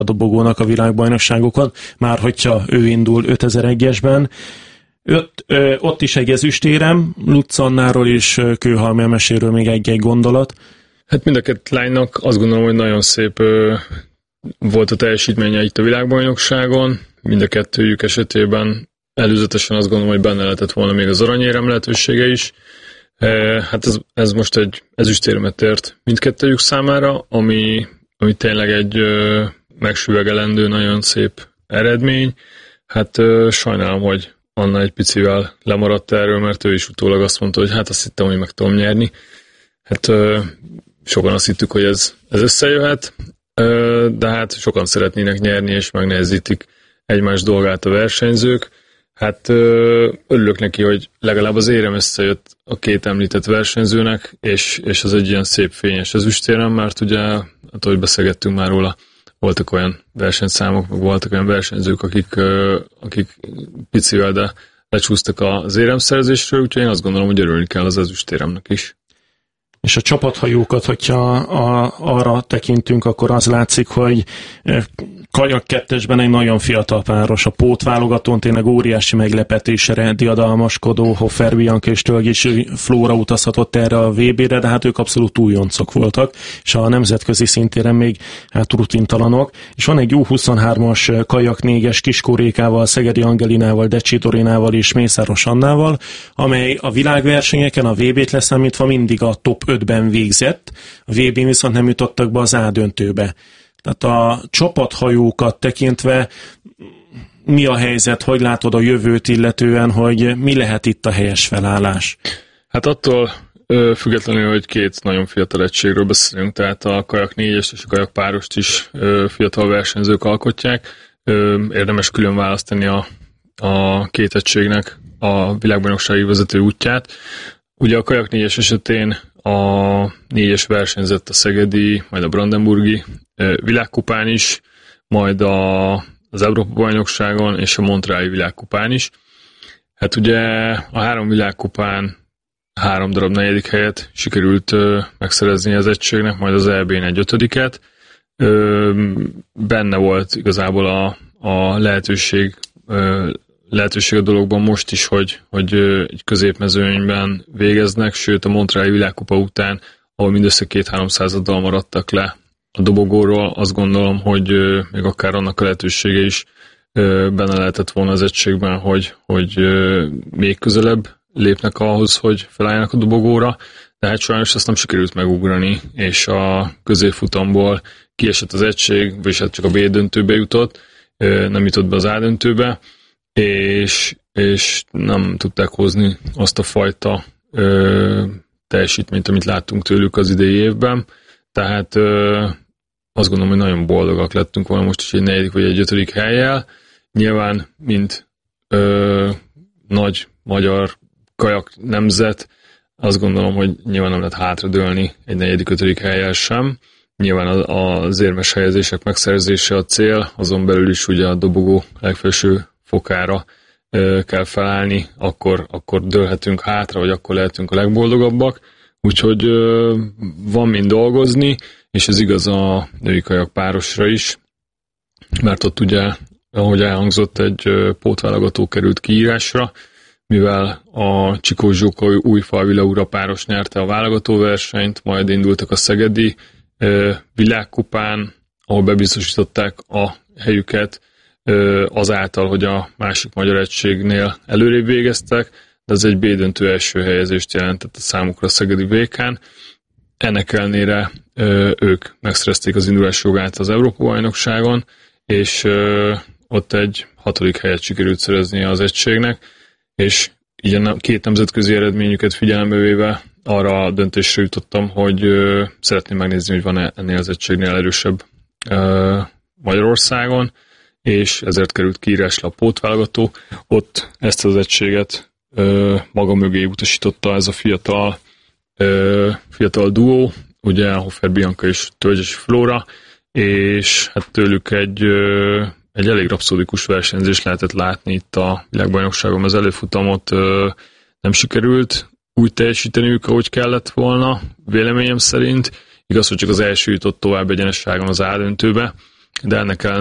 a dobogónak a világbajnokságokon, már hogyha ő indul 5001-esben. Ott is egy ezüstérem, Lutz Annáról és Kőhalmi Emeséről még egy-egy gondolat. Hát mind a két lánynak azt gondolom, hogy nagyon szép volt a teljesítménye itt a világbajnokságon. Mind a kettőjük esetében előzetesen azt gondolom, hogy benne lehetett volna még az aranyérem lehetősége is. Hát ez most egy ezüstéremet ért mindkettőjük számára, ami tényleg egy megsüvegelendő, nagyon szép eredmény. Hát sajnálom, hogy Anna egy picivel lemaradt erről, mert ő is utólag azt mondta, hogy hát azt hittem, hogy meg tudom nyerni. Hát sokan azt hittük, hogy ez összejöhet, de hát sokan szeretnének nyerni, és megnehezítik egymás dolgát a versenyzők. Hát örülök neki, hogy legalább az érem összejött a két említett versenyzőnek, és az egy ilyen szép fényes ezüstérem, mert ugye, hát ahogy beszélgettünk már róla, voltak olyan versenyszámok, meg voltak olyan versenyzők, akik picivel, de lecsúsztak az éremszerzésről, úgyhogy én azt gondolom, hogy örülni kell az ezüstéremnek is. És a csapathajókat, hogyha arra tekintünk, akkor az látszik, hogy kajak kettesben egy nagyon fiatal páros. A pótválogatón tényleg óriási meglepetésre diadalmaskodó Hoffer Bianca és Tölgyési Flóra utazhatott erre a VB-re, de hát ők abszolút újoncok voltak, és a nemzetközi szintéren még hát rutintalanok. És van egy U23-as kajak 4-es Kiskórékával, Szegedi Angelinával, Decsi Dorinával és Mészáros Annával, amely a világversenyeken, a VB-t leszámítva mindig a top 5-ben végzett, a VB-n viszont nem jutottak be az A döntőbe. Tehát a csapathajókat tekintve mi a helyzet, hogy látod a jövőt illetően, hogy mi lehet itt a helyes felállás? Hát attól függetlenül, hogy két nagyon fiatal egységről beszélünk, tehát a kajak 4-est és a kajak párost is fiatal versenyzők alkotják. Érdemes külön választani a két egységnek a világbajnoksági vezető útját. Ugye a kajak 4-es esetén a 4-es versenyzett a szegedi, majd a brandenburgi világkupán is, majd az Európa-bajnokságon és a montreali világkupán is. Hát ugye a 3 világkupán 3 darab 4. helyet sikerült megszerezni az egységnek, majd az EB-n egy 5. Benne volt igazából a lehetőség a dologban most is, hogy egy középmezőnyben végeznek, sőt a montreali világkupa után, ahol mindössze 2-3 maradtak le a dobogóról, azt gondolom, hogy még akár annak a lehetősége is benne lehetett volna az egységben, hogy még közelebb lépnek ahhoz, hogy felálljanak a dobogóra, de hát sajnos ezt nem sikerült megugrani, és a középfutamból kiesett az egység, vagyis hát csak a B döntőbe jutott, nem jutott be az A döntőbe, és nem tudták hozni azt a fajta teljesítményt, amit láttunk tőlük az idei évben. Tehát azt gondolom, hogy nagyon boldogak lettünk volna most is egy 4. vagy egy 5. hellyel. Nyilván, mint nagy magyar kajak nemzet, azt gondolom, hogy nyilván nem lehet hátradőlni egy 4. 5. hellyel sem. Nyilván az érmes helyezések megszerzése a cél, azon belül is ugye a dobogó legfelső fokára kell felállni, akkor dőlhetünk hátra, vagy akkor lehetünk a legboldogabbak. Úgyhogy van mind dolgozni, és ez igaz a női kajak párosra is, mert ott ugye, ahogy elhangzott, egy pótválogató került kiírásra, mivel a Csikós Zsóka Újfalvi Laura páros nyerte a válogatóversenyt, majd indultak a szegedi világkupán, ahol bebiztosították a helyüket azáltal, hogy a másik magyar egységnél előrébb végeztek, de ez egy B döntő első helyezést jelentett a számukra a szegedi VK-n. Ennek ellenére ők megszerezték az indulás jogát az Európa-bajnokságon, és ott egy 6. helyet sikerült szerezni az egységnek, és így a 2 nemzetközi eredményüket figyelembe véve arra a döntésre jutottam, hogy szeretném megnézni, hogy van-e ennél az egységnél erősebb Magyarországon, és ezért került kiírásra a pótválogató. Ott ezt az egységet maga mögé utasította ez a fiatal duó, ugye Hoffer Bianca és Tölgyési Flóra, és hát tőlük egy elég rapszódikus versenyzést lehetett látni itt a világbajnokságon. Az előfutamot nem sikerült úgy teljesíteniük, ahogy kellett volna, véleményem szerint. Igaz, hogy csak az első jutott tovább egyenesságon az A döntőbe. de ennek